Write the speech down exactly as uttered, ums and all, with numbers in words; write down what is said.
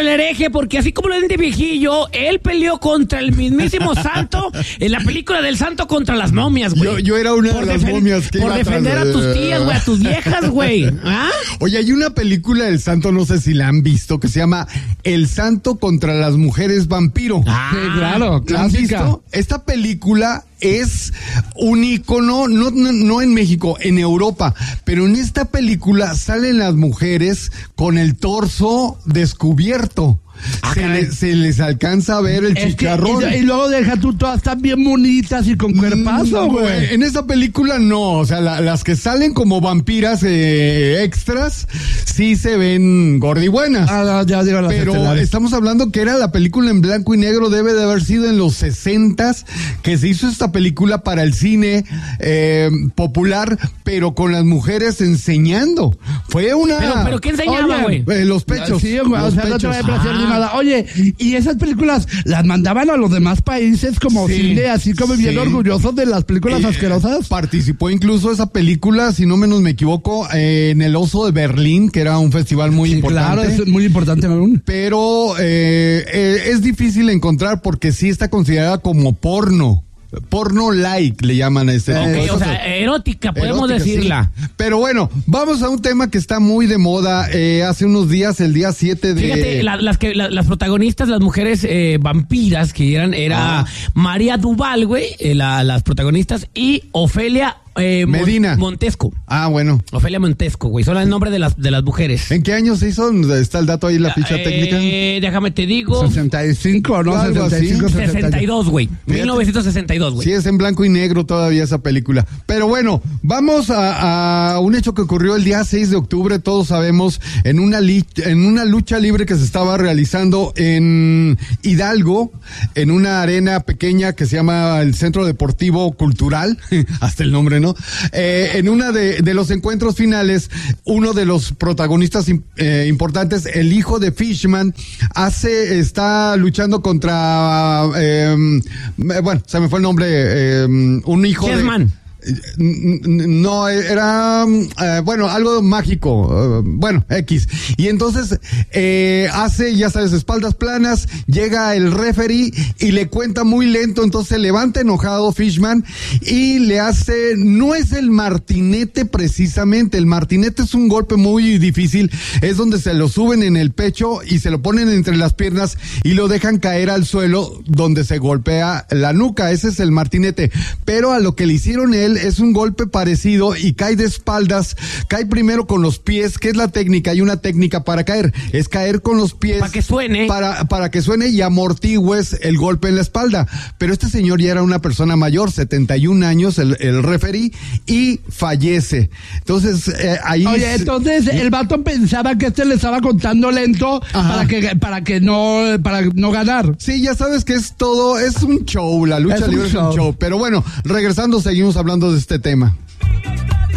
al hereje, porque así como lo ven de viejillo, él peleó contra el mismísimo santo en la película del santo contra las momias, güey. Yo, yo era una por de las defen- momias que Por iba defender atrás. a tus tías, güey, a tus viejas, güey. ¿Ah? Oye, hay una película del santo, no sé si la han visto, que se llama El santo contra las mujeres vampiro. Ah, sí, claro, ¿La han clásica. visto? Esta película es un ícono, no, no, no en México, en Europa, pero en esta película salen las mujeres con el torso descubierto. Ah, se, le, se les alcanza a ver el Es que- chicharrón. y, y luego deja tú, todas están bien bonitas y con cuerpazo, Mm, güey. En esa película no, o sea, la- las que salen como vampiras eh, extras, sí se ven gordibuenas. Ah, ya digo las Pero estelares. estamos hablando que era la película en blanco y negro, debe de haber sido en los sesentas que se hizo esta película para el cine eh, popular, pero con las mujeres enseñando. Fue una... Pero, pero ¿qué enseñaba, Oye, güey? Eh, los pechos. Sí, güey, o los sea, no te pechos. voy a placer ni Ah. nada. Oye, y esas películas las mandaban a los demás países como Sí, cine, así como bien sí. orgullosos de las películas Eh, asquerosas. Participó incluso esa película, si no menos me equivoco, eh, en el Oso de Berlín, que era un festival muy Sí, importante. claro, es muy importante aún. Pero eh, eh, es difícil encontrar porque sí está considerada como porno. Porno like le llaman a este tipo de Ok, o cosas. sea, erótica, podemos Erótica, decirla. sí. Pero bueno, vamos a un tema que está muy de moda. Eh, hace unos días, el día siete de... Fíjate, la- las que la- las protagonistas, las mujeres eh, vampiras que eran, era Ah. María Duval, güey, eh, la- las protagonistas, y Ofelia eh, Mon- Medina. Montesco. Ah, bueno. Ofelia Montesco, güey, son el nombre de las de las mujeres. ¿En qué año se hizo? ¿Está el dato ahí, la ficha Eh, técnica? Déjame te digo, sesenta y cinco, ¿no? Algo así. sesenta y cinco, sesenta y dos, güey, mil novecientos sesenta y dos, güey. Sí, es en blanco y negro todavía esa película. Pero bueno, vamos a, a un hecho que ocurrió el día seis de octubre, todos sabemos, en una, li- en una lucha libre que se estaba realizando en Hidalgo, en una arena pequeña que se llama el Centro Deportivo Cultural, hasta el nombre, ¿no? Eh, en una de, de los encuentros finales, uno de los protagonistas im- eh, importantes, el hijo de Fishman, hace, está luchando contra, eh, bueno, se me fue el nombre, eh, un hijo Chessman. de... No, era, eh, bueno, algo mágico, eh, bueno, X. Y entonces eh, hace, ya sabes, espaldas planas, llega el referee y le cuenta muy lento, entonces se levanta enojado Fishman y le hace, no es el martinete precisamente, el martinete es un golpe muy difícil, es donde se lo suben en el pecho y se lo ponen entre las piernas y lo dejan caer al suelo donde se golpea la nuca, ese es el martinete, pero a lo que le hicieron él es un golpe parecido y cae de espaldas, cae primero con los pies, que es la técnica, hay una técnica para caer, es caer con los pies. Para que suene. Para, para que suene y amortigües el golpe en la espalda. Pero este señor ya era una persona mayor, setenta y un años, el, el referee, y fallece. Entonces, eh, ahí... Oye, es- entonces el vato pensaba que este le estaba contando lento Ajá. para que para que no para no ganar. Sí, ya sabes que es todo, es un show, la lucha Es un libre es un show. show. Pero bueno, regresando, seguimos hablando de este tema.